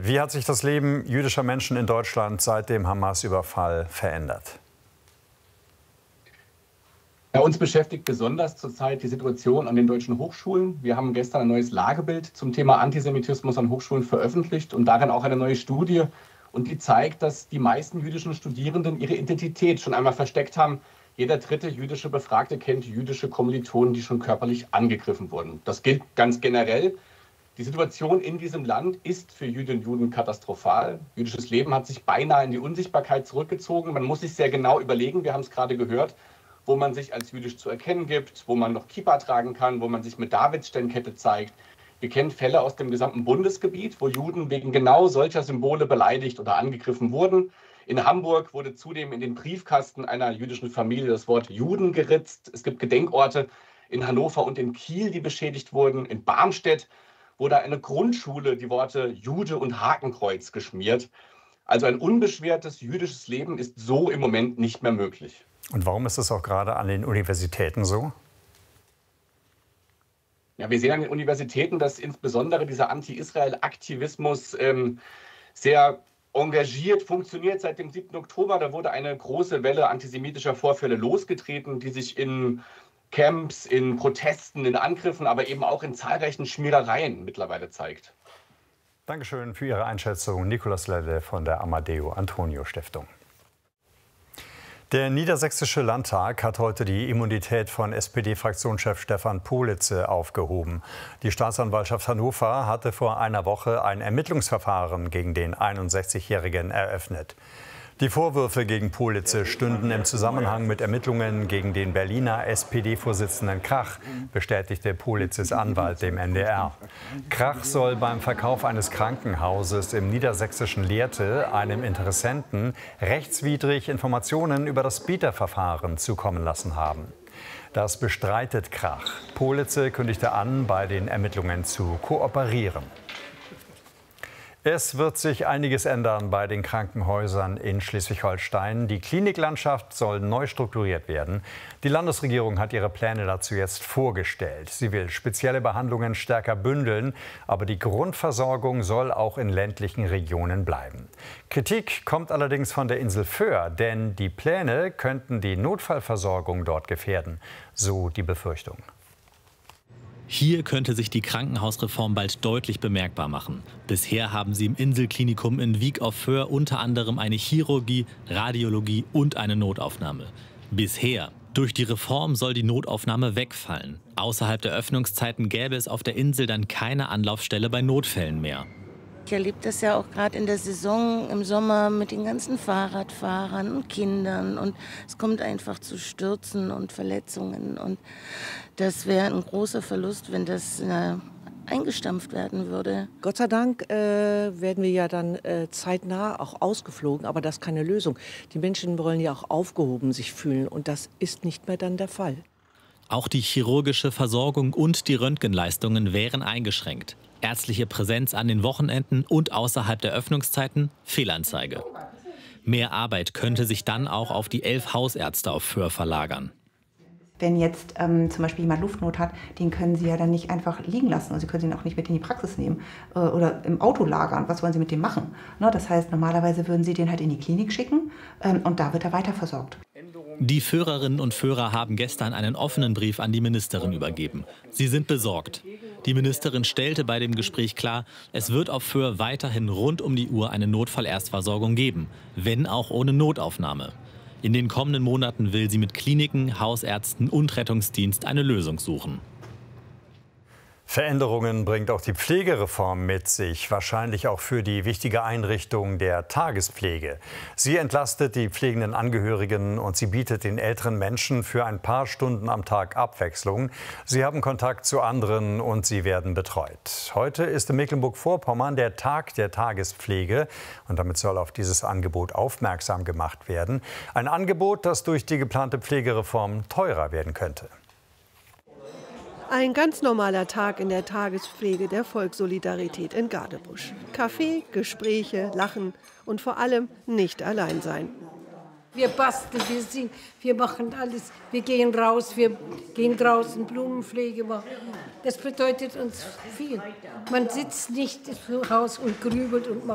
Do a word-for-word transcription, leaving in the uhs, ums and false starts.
Wie hat sich das Leben jüdischer Menschen in Deutschland seit dem Hamas-Überfall verändert? Ja, uns beschäftigt besonders zurzeit die Situation an den deutschen Hochschulen. Wir haben gestern ein neues Lagebild zum Thema Antisemitismus an Hochschulen veröffentlicht und darin auch eine neue Studie. Und die zeigt, dass die meisten jüdischen Studierenden ihre Identität schon einmal versteckt haben. Jeder dritte jüdische Befragte kennt jüdische Kommilitonen, die schon körperlich angegriffen wurden. Das gilt ganz generell. Die Situation in diesem Land ist für Jüdinnen und Juden katastrophal. Jüdisches Leben hat sich beinahe in die Unsichtbarkeit zurückgezogen. Man muss sich sehr genau überlegen, wir haben es gerade gehört, wo man sich als jüdisch zu erkennen gibt, wo man noch Kippa tragen kann, wo man sich mit Davidsternkette zeigt. Wir kennen Fälle aus dem gesamten Bundesgebiet, wo Juden wegen genau solcher Symbole beleidigt oder angegriffen wurden. In Hamburg wurde zudem in den Briefkasten einer jüdischen Familie das Wort Juden geritzt. Es gibt Gedenkorte in Hannover und in Kiel, die beschädigt wurden. In Barmstedt wurde eine Grundschule die Worte Jude und Hakenkreuz geschmiert. Also ein unbeschwertes jüdisches Leben ist so im Moment nicht mehr möglich. Und warum ist es auch gerade an den Universitäten so? Ja, wir sehen an den Universitäten, dass insbesondere dieser Anti-Israel-Aktivismus ähm, sehr engagiert funktioniert seit dem siebten Oktober. Da wurde eine große Welle antisemitischer Vorfälle losgetreten, die sich in Camps, in Protesten, in Angriffen, aber eben auch in zahlreichen Schmierereien mittlerweile zeigt. Dankeschön für Ihre Einschätzung, Nikolaus Ledde von der Amadeo Antonio Stiftung. Der Niedersächsische Landtag hat heute die Immunität von S P D-Fraktionschef Stefan Politze aufgehoben. Die Staatsanwaltschaft Hannover hatte vor einer Woche ein Ermittlungsverfahren gegen den einundsechzigjährigen eröffnet. Die Vorwürfe gegen Politze stünden im Zusammenhang mit Ermittlungen gegen den Berliner S P D-Vorsitzenden Krach, bestätigte Politzes Anwalt dem N D R. Krach soll beim Verkauf eines Krankenhauses im niedersächsischen Lehrte einem Interessenten rechtswidrig Informationen über das Bieterverfahren zukommen lassen haben. Das bestreitet Krach. Politze kündigte an, bei den Ermittlungen zu kooperieren. Es wird sich einiges ändern bei den Krankenhäusern in Schleswig-Holstein. Die Kliniklandschaft soll neu strukturiert werden. Die Landesregierung hat ihre Pläne dazu jetzt vorgestellt. Sie will spezielle Behandlungen stärker bündeln, aber die Grundversorgung soll auch in ländlichen Regionen bleiben. Kritik kommt allerdings von der Insel Föhr, denn die Pläne könnten die Notfallversorgung dort gefährden, so die Befürchtung. Hier könnte sich die Krankenhausreform bald deutlich bemerkbar machen. Bisher haben sie im Inselklinikum in Wiek auf Föhr unter anderem eine Chirurgie, Radiologie und eine Notaufnahme. Bisher. Durch die Reform soll die Notaufnahme wegfallen. Außerhalb der Öffnungszeiten gäbe es auf der Insel dann keine Anlaufstelle bei Notfällen mehr. Ich erlebe das ja auch gerade in der Saison im Sommer mit den ganzen Fahrradfahrern und Kindern. Und es kommt einfach zu Stürzen und Verletzungen. Und das wäre ein großer Verlust, wenn das äh, eingestampft werden würde. Gott sei Dank äh, werden wir ja dann äh, zeitnah auch ausgeflogen. Aber das ist keine Lösung. Die Menschen wollen ja auch aufgehoben sich fühlen. Und das ist nicht mehr dann der Fall. Auch die chirurgische Versorgung und die Röntgenleistungen wären eingeschränkt. Ärztliche Präsenz an den Wochenenden und außerhalb der Öffnungszeiten, Fehlanzeige. Mehr Arbeit könnte sich dann auch auf die elf Hausärzte auf Föhr verlagern. Wenn jetzt ähm, zum Beispiel jemand Luftnot hat, den können Sie ja dann nicht einfach liegen lassen. Und Sie können ihn auch nicht mit in die Praxis nehmen äh, oder im Auto lagern. Was wollen Sie mit dem machen? Ne, das heißt, normalerweise würden Sie den halt in die Klinik schicken ähm, und da wird er weiter versorgt. Die Föhrerinnen und Föhrer haben gestern einen offenen Brief an die Ministerin übergeben. Sie sind besorgt. Die Ministerin stellte bei dem Gespräch klar, es wird auf Föhr weiterhin rund um die Uhr eine Notfallerstversorgung geben, wenn auch ohne Notaufnahme. In den kommenden Monaten will sie mit Kliniken, Hausärzten und Rettungsdienst eine Lösung suchen. Veränderungen bringt auch die Pflegereform mit sich, wahrscheinlich auch für die wichtige Einrichtung der Tagespflege. Sie entlastet die pflegenden Angehörigen und sie bietet den älteren Menschen für ein paar Stunden am Tag Abwechslung. Sie haben Kontakt zu anderen und sie werden betreut. Heute ist in Mecklenburg-Vorpommern der Tag der Tagespflege und damit soll auf dieses Angebot aufmerksam gemacht werden. Ein Angebot, das durch die geplante Pflegereform teurer werden könnte. Ein ganz normaler Tag in der Tagespflege der Volkssolidarität in Gadebusch. Kaffee, Gespräche, Lachen und vor allem nicht allein sein. Wir basteln, wir singen, wir machen alles. Wir gehen raus, wir gehen draußen Blumenpflege machen. Das bedeutet uns viel. Man sitzt nicht zu Hause und grübelt und macht